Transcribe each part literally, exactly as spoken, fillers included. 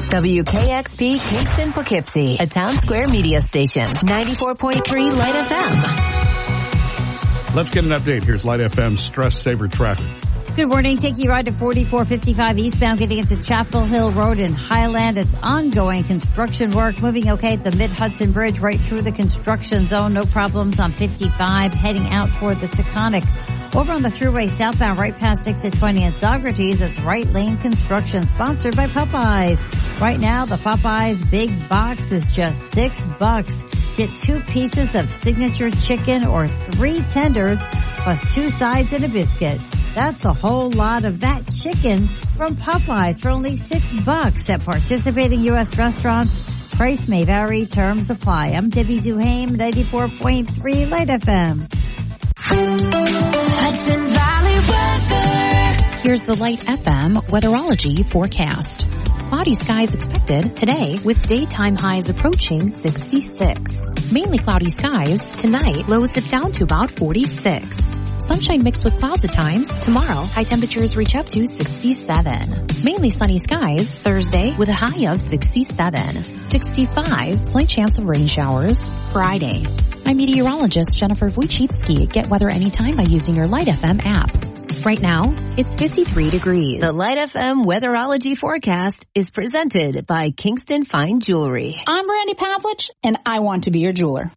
W K X P Kingston Poughkeepsie, a Town Square media station. ninety-four point three Light F M. Let's get an update. Here's Light F M's Stress Saver traffic. Good morning. Taking you right to forty-four fifty-five eastbound, getting into Chapel Hill Road in Highland. It's ongoing construction work. Moving okay at the Mid-Hudson Bridge, right through the construction zone. No problems on fifty-five, heading out toward the Taconic. Over on the thruway southbound, right past exit twenty and Socrates, it's Right Lane Construction, sponsored by Popeyes. Right now, the Popeyes Big Box is just six bucks. Get two pieces of signature chicken or three tenders, plus two sides and a biscuit. That's a whole lot of that chicken from Popeyes for only six bucks at participating U S restaurants. Price may vary. Terms apply. I'm Debbie Duhame, ninety-four point three Light F M. Hudson Valley weather. Here's the Light F M weatherology forecast. Cloudy skies expected today with daytime highs approaching sixty-six. Mainly cloudy skies tonight, lows dip down to about forty-six. Sunshine mixed with clouds at times. Tomorrow, high temperatures reach up to sixty-seven. Mainly sunny skies Thursday with a high of sixty-seven. sixty-five, slight chance of rain showers Friday. I'm meteorologist Jennifer Wojcicki. Get weather anytime by using your Light F M app. Right now, it's fifty-three degrees. The Light F M weatherology forecast is presented by Kingston Fine Jewelry. I'm Brandy Pavlich, and I want to be your jeweler.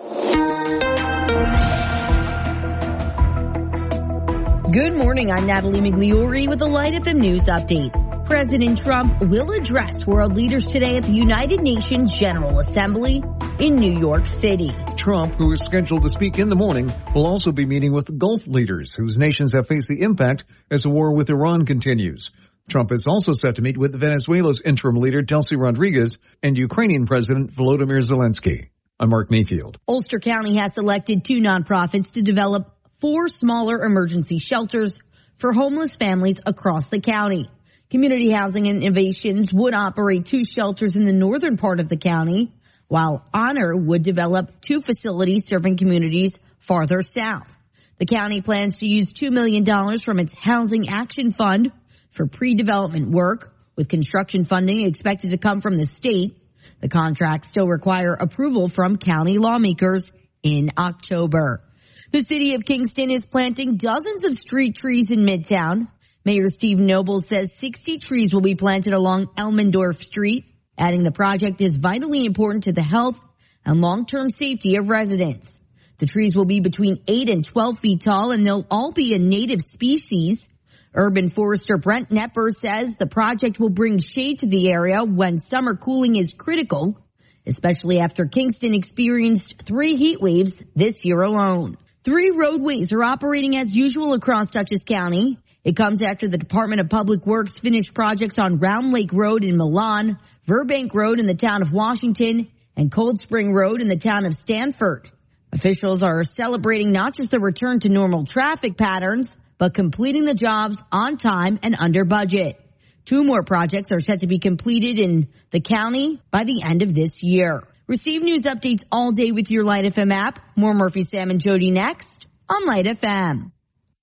Good morning, I'm Natalie Migliori with the Light F M News Update. President Trump will address world leaders today at the United Nations General Assembly in New York City. Trump, who is scheduled to speak in the morning, will also be meeting with Gulf leaders whose nations have faced the impact as the war with Iran continues. Trump is also set to meet with Venezuela's interim leader, Delcy Rodriguez, and Ukrainian President Volodymyr Zelensky. I'm Mark Mayfield. Ulster County has selected two nonprofits to develop four smaller emergency shelters for homeless families across the county. Community Housing Innovations would operate two shelters in the northern part of the county, while Honor would develop two facilities serving communities farther south. The county plans to use two million dollars from its Housing Action Fund for pre-development work, with construction funding expected to come from the state. The contracts still require approval from county lawmakers in October. The city of Kingston is planting dozens of street trees in Midtown. Mayor Steve Noble says sixty trees will be planted along Elmendorf Street, adding the project is vitally important to the health and long-term safety of residents. The trees will be between eight and twelve feet tall, and they'll all be a native species. Urban forester Brent Nepper says the project will bring shade to the area when summer cooling is critical, especially after Kingston experienced three heat waves this year alone. Three roadways are operating as usual across Dutchess County. It comes after the Department of Public Works finished projects on Round Lake Road in Milan, Burbank Road in the town of Washington, and Cold Spring Road in the town of Stanford. Officials are celebrating not just the return to normal traffic patterns, but completing the jobs on time and under budget. Two more projects are set to be completed in the county by the end of this year. Receive news updates all day with your Light F M app. More Murphy, Sam, and Jody next on Light F M.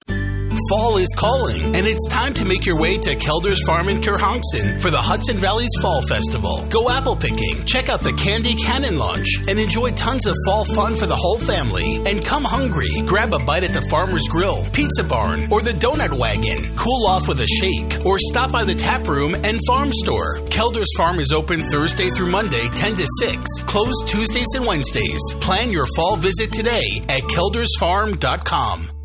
Fall is calling, and it's time to make your way to Kelder's Farm in Kerhonkson for the Hudson Valley's Fall Festival. Go apple picking, check out the Candy Cannon launch, and enjoy tons of fall fun for the whole family. And come hungry, grab a bite at the Farmer's Grill, Pizza Barn, or the Donut Wagon. Cool off with a shake, or stop by the tap room and farm store. Kelder's Farm is open Thursday through Monday, ten to six, closed Tuesdays and Wednesdays. Plan your fall visit today at kelders farm dot com.